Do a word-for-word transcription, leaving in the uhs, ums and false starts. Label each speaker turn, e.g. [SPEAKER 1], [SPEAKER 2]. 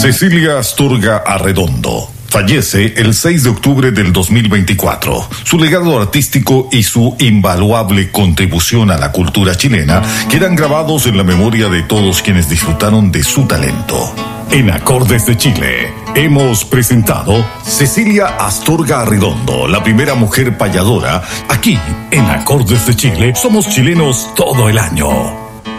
[SPEAKER 1] Cecilia Astorga Arredondo fallece el seis de octubre del dos mil veinticuatro. Su legado artístico y su invaluable contribución a la cultura chilena quedan grabados en la memoria de todos quienes disfrutaron de su talento. En Acordes de Chile hemos presentado Cecilia Astorga Arredondo, la primera mujer payadora. Aquí, en Acordes de Chile, somos chilenos todo el año.